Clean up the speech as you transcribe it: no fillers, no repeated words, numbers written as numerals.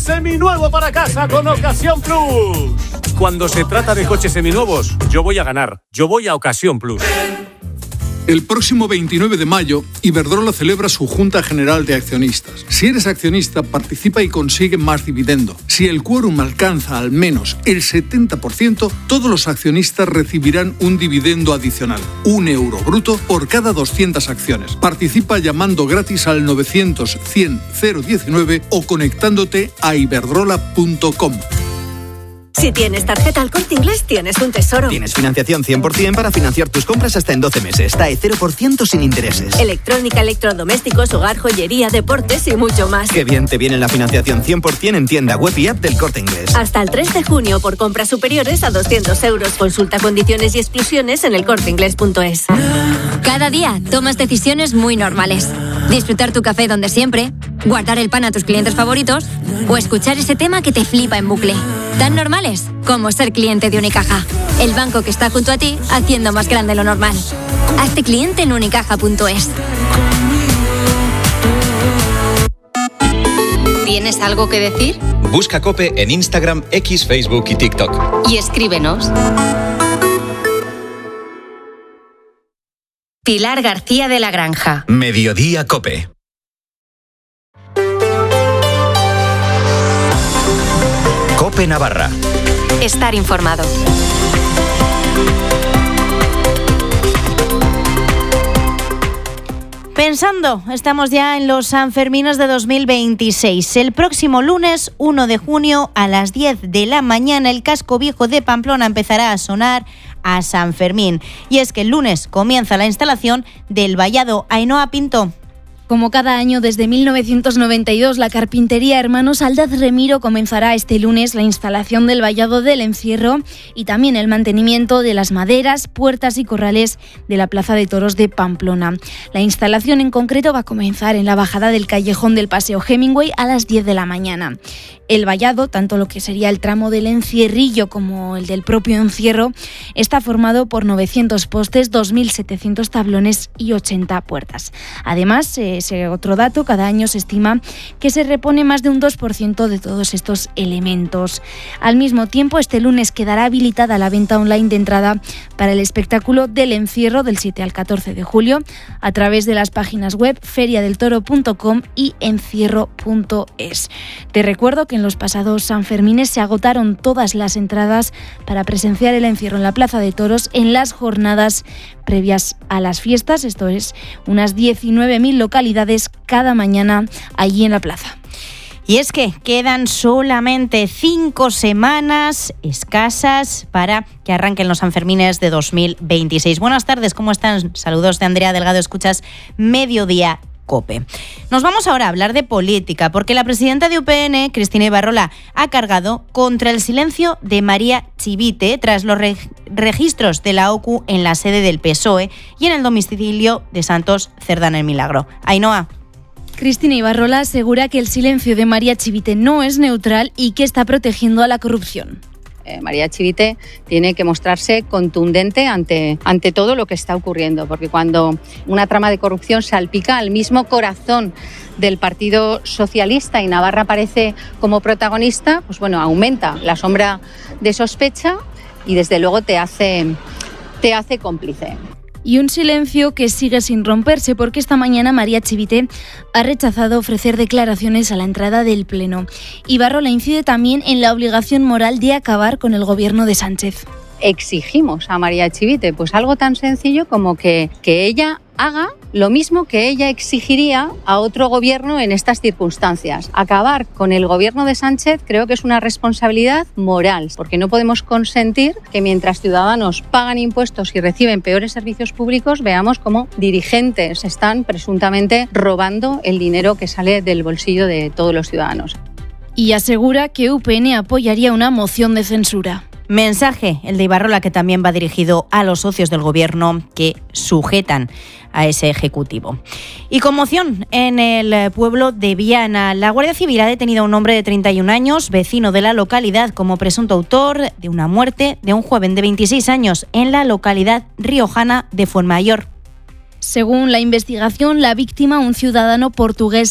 seminuevo para casa con Ocasión Plus. Cuando se trata de coches seminuevos, yo voy a ganar. Yo voy a Ocasión Plus. El próximo 29 de mayo, Iberdrola celebra su Junta General de Accionistas. Si eres accionista, participa y consigue más dividendo. Si el quórum alcanza al menos el 70%, todos los accionistas recibirán un dividendo adicional, €1 bruto por cada 200 acciones. Participa llamando gratis al 900 100 019 o conectándote a iberdrola.com. Si tienes tarjeta El Corte Inglés, tienes un tesoro. Tienes financiación 100% para financiar tus compras hasta en 12 meses. TAE 0% sin intereses. Electrónica, electrodomésticos, hogar, joyería, deportes y mucho más. Qué bien te viene la financiación 100% en tienda web y app del Corte Inglés. Hasta el 3 de junio por compras superiores a 200 euros. Consulta condiciones y exclusiones en elcorteinglés.es. Cada día tomas decisiones muy normales. Disfrutar tu café donde siempre, guardar el pan a tus clientes favoritos o escuchar ese tema que te flipa en bucle. Tan normales como ser cliente de Unicaja, el banco que está junto a ti haciendo más grande lo normal. Hazte cliente en unicaja.es. ¿Tienes algo que decir? Busca COPE en Instagram, X, Facebook y TikTok. Y escríbenos. Pilar García de la Granja. Mediodía COPE. COPE Navarra. Estar informado. Pensando, estamos ya en los Sanfermines de 2026. El próximo lunes 1 de junio a las 10 de la mañana el casco viejo de Pamplona empezará a sonar a San Fermín. Y es que el lunes comienza la instalación del vallado. Ainhoa Pinto. Como cada año desde 1992, la carpintería Hermanos Aldaz Remiro comenzará este lunes la instalación del vallado del encierro y también el mantenimiento de las maderas, puertas y corrales de la Plaza de Toros de Pamplona. La instalación en concreto va a comenzar en la bajada del callejón del Paseo Hemingway a las 10 de la mañana. El vallado, tanto lo que sería el tramo del encierrillo como el del propio encierro, está formado por 900 postes, 2.700 tablones y 80 puertas. Además, ese otro dato, cada año se estima que se repone más de un 2% de todos estos elementos. Al mismo tiempo, este lunes quedará habilitada la venta online de entrada para el espectáculo del encierro del 7 al 14 de julio a través de las páginas web feriadeltoro.com y encierro.es. Te recuerdo que en los pasados Sanfermines se agotaron todas las entradas para presenciar el encierro en la Plaza de Toros en las jornadas previas a las fiestas, esto es, unas 19.000 localidades cada mañana allí en la plaza. Y es que quedan solamente 5 semanas escasas para que arranquen los Sanfermines de 2026. Buenas tardes, ¿cómo están? Saludos de Andrea Delgado, escuchas Mediodía COPE. Nos vamos ahora a hablar de política, porque la presidenta de UPN, Cristina Ibarrola, ha cargado contra el silencio de María Chivite tras los registros de la OCU en la sede del PSOE y en el domicilio de Santos Cerdán el Milagro. Ainhoa. Cristina Ibarrola asegura que el silencio de María Chivite no es neutral y que está protegiendo a la corrupción. María Chivite tiene que mostrarse contundente ante todo lo que está ocurriendo, porque cuando una trama de corrupción salpica al mismo corazón del Partido Socialista y Navarra aparece como protagonista, pues bueno, aumenta la sombra de sospecha y desde luego te hace cómplice. Y un silencio que sigue sin romperse porque esta mañana María Chivite ha rechazado ofrecer declaraciones a la entrada del Pleno. Ibarrola incide también en la obligación moral de acabar con el gobierno de Sánchez. Exigimos a María Chivite pues algo tan sencillo como que ella haga lo mismo que ella exigiría a otro gobierno en estas circunstancias. Acabar con el gobierno de Sánchez creo que es una responsabilidad moral, porque no podemos consentir que mientras ciudadanos pagan impuestos y reciben peores servicios públicos, veamos cómo dirigentes están presuntamente robando el dinero que sale del bolsillo de todos los ciudadanos. Y asegura que UPN apoyaría una moción de censura. Mensaje, el de Ibarrola, que también va dirigido a los socios del gobierno que sujetan a ese ejecutivo. Y conmoción en el pueblo de Viana. La Guardia Civil ha detenido a un hombre de 31 años, vecino de la localidad, como presunto autor de una muerte de un joven de 26 años en la localidad riojana de Fuenmayor. Según la investigación, la víctima, un ciudadano portugués